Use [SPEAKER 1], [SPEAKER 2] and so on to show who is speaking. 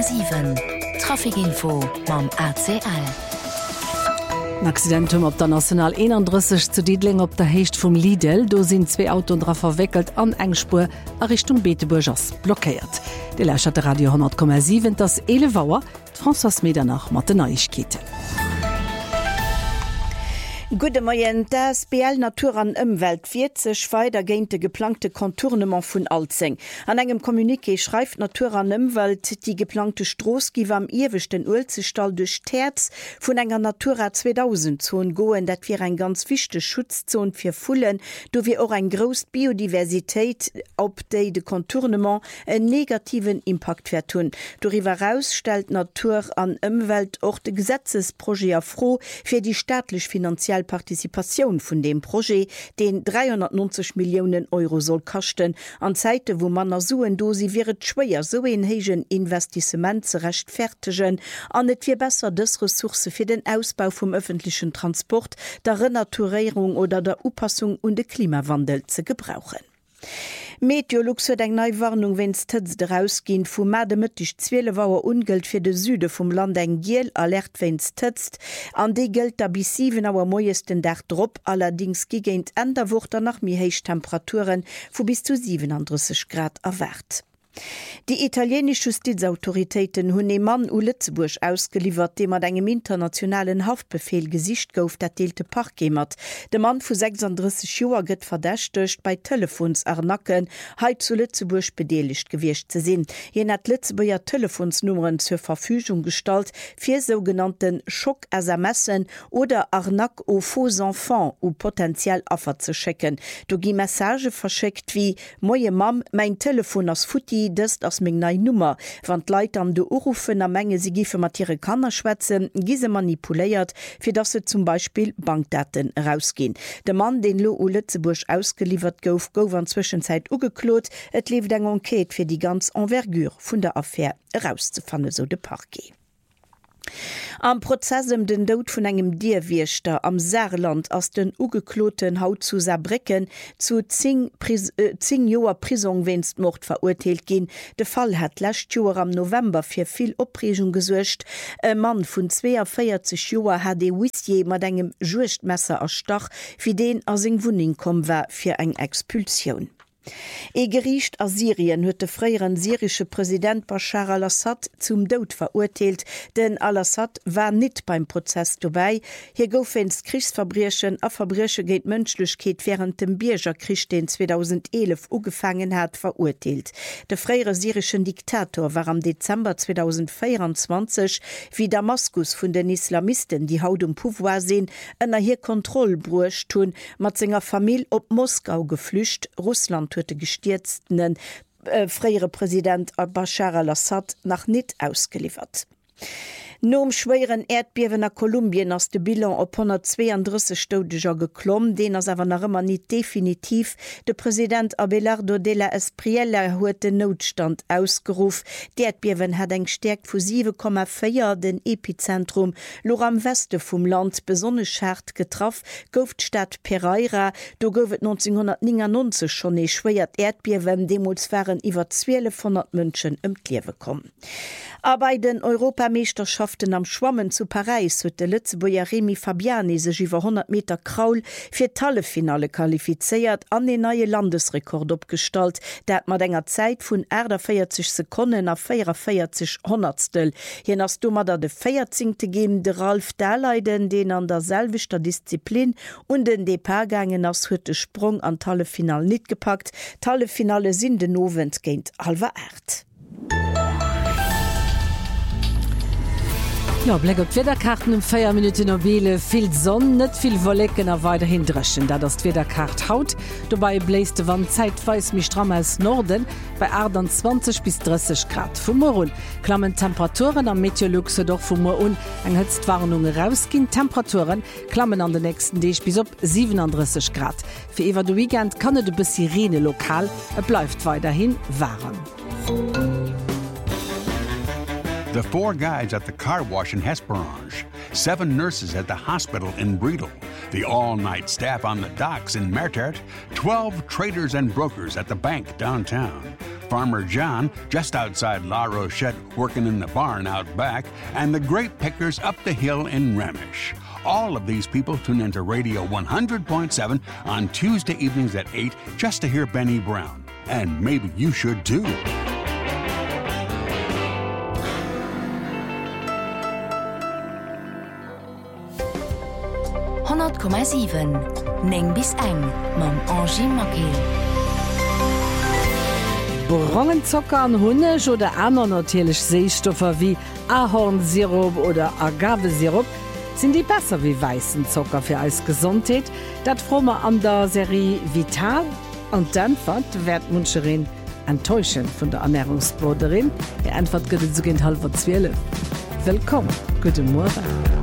[SPEAKER 1] 10,7 Trafikinfo mam ACL.
[SPEAKER 2] Ein Accidentum op der National 31 zu Diedling op der Hecht vum Lidl, do sind 2 Autos dra verwickelt an Engspur a Richtung Beeteburgers blockiert. De Lächert Radio 10,7 das 11 Wauer, François Medernach mat de Neuigkeiten.
[SPEAKER 3] Gute Morgen, das BL Natur an Umwelt wird sich weiter gegen die geplante Kontournement von Alzing. An einem Kommuniqué schreibt Natur an Umwelt, die geplante Straße am ewigsten Ulzestall durch Terz von einer Natura 2000 Zone gehen. Das wäre ein ganz wichtige Schutzzone für Fullen, da wir auch eine große Biodiversität, ob die Kontournement einen negativen Impact wird tun. Darüber heraus stellt Natur an Umwelt auch das Gesetzesprojekt froh für die staatlich finanzielle Partizipation von dem Projekt, den 390 Millionen Euro soll kosten. An Zeiten, wo man suchen, sie wäre schwer, so ein hohen Investiment zu rechtfertigen, an es wäre besser, das Ressourcen für den Ausbau vom öffentlichen Transport, der Renaturierung oder der Anpassung und den Klimawandel zu gebrauchen. Meteorlux huet eng Neuwarnung wenns tëtz rausgin vum Mademëttich 12 Wauer ungelt fir de Süde vum Land eng Giel alert wenns tëtzt. An dee gëlt a bis 7 Auer moiesten Dach drop, allerdings gigéint Enderwurter nach mi héich Temperaturen vu bis zu 37 Grad erwart. Die italienische Justizautoritäten hunn e Mann u Lützeburg ausgeliefert, dem mat engem internationalen Haftbefehl gesicht gouf, dat deelte Parkgemmert. De Mann vu 36 Joer gëtt verdächtigt bei Telefons arnacken, heit zu Lützeburg bedeligt gewircht ze sinn. Je net Lützeburger Telefonsnummern zur Verfügung gestalt fir sogenannten Schock-SMSen oder Arnaque aux faux enfants ou potenziell Affer zu checken. Du gi Message verschickt wie „Moje Mam, mein Telefon as Futti, dëst ass még nei Nummer. Wann d'Leit an de Urufen a Menge se gife mat ihre Kanner schwätzen, gise manipuléiert, fir dat se zum Beispiel Bankdaten rausgin. De Mann, den Lo u Lützeburg ausgeliefert gouf, gouf an Zwischenzeit ugeklot, et lief eng Enquete fir die ganz Envergure vun der Affaire rauszufanne, so de Parquet. Am Prozess den Tod vun engem Dierwiechter am Saarland ass den ugekloten Haut zu Saarbrücken zu 10 Joer Prisonwenstmord verurteilt gin. De Fall hat lächt Joer am November fir viel Opregung gesuercht. E Mann vun 42 Joer hat de Wissier mat engem Juchtmesser erstach, wie den as seg Wuning kom war fir eng Expulsion. Gericht aus Syrien huet de freieren syrische Präsident Bashar al-Assad zum Tod verurteilt, denn al-Assad war nicht beim Prozess dabei. Hier goufens Kriegsverbrechen a Verbreche géint Mënschlechkeet während dem Biergerkrieg, den 2011 ugefangen hat, verurteilt. Der freiere syrischen Diktator war am Dezember 2024 wie Damaskus vun den Islamisten, die haut Pouvoir sinn, ënner hier Kontroll bruecht tun, mat senger Familie op Moskau geflücht. Russland huet de gestierzten freiere Präsident Bashar al-Assad nach net ausgeliefert. Nom schweren Erdbeben nach Kolumbien ass de Bilan op 132 Todeger geklomm, den ass awer nach ëmmer nicht definitiv. De Präsident Abelardo de la Espriella huet den Notstand ausgeruf. D'Erdbeben hat eng Stärk vu 7,4 den Epizentrum lo am Weste vum Land besonnesch hart getraff, gouf d'Stadt Pereira. Do goufet 1999 schon e schwéiert Erdbeben, demols waren iwwer 1200 Mënschen Liewe kommen. Bei den Europameisterschaften am Schwammen zu Paris huet de Lützeburger Remi Fabiani sech iwwer 100 Meter Kraul fir d'Hallefinale qualifiziert an den neue Landesrekord opstalt, dat mat enger Zeit vun 40 Sekunden a 44 Hundertstel. Jen ass dummer dat de 14. geben de Ralf Daleiden, den an der selvichter Disziplin und den DP-Gangen ass huet de Sprung an d'Hallefinal net gepackt. D'Hallefinale sinn den Novent géint halber 8.
[SPEAKER 2] Ja, Blick op Wetterkarten 4 Minuten Nobele, viel Sonne, net viel Wolken a weiterhin dreschen, da das Wetterkart haut. Dabei bläst de Wand zeitweis mich stramm als Norden bei Ardern 20 bis 30 Grad. Vom Morgen klammen Temperaturen am Meteorlux doch vom Morgen eng Hitzwarnung rausgehen. Temperaturen klammen an den nächsten Tag bis op 37 Grad. Für Eva de Weekend kann et bis Sirene lokal, bleibt weiterhin warm.
[SPEAKER 4] The 4 guides at the car wash in Hesperange, 7 nurses at the hospital in Bredel, the all-night staff on the docks in Mertert, 12 traders and brokers at the bank downtown, Farmer John, just outside La Rochette, working in the barn out back, and the grape pickers up the hill in Remish. All of these people tune into Radio 100.7 on Tuesday evenings at 8 just to hear Benny Brown. And maybe you should too.
[SPEAKER 1] Neng bis eng mam Angie Mackey.
[SPEAKER 2] Brangenzocker an Hunnech oder aner natürlichch Seestoffer wie Ahornsirup oder Agavesirup sind die besser wie weißen Zocker für als Gesundheit. Dat frommer an der Serie Vital und Denfert werd Munscherin enttäuschen von der Ernährungsbroderin. Der Antwort gëtt zugin halb 12. Willkommen, gute Morgen.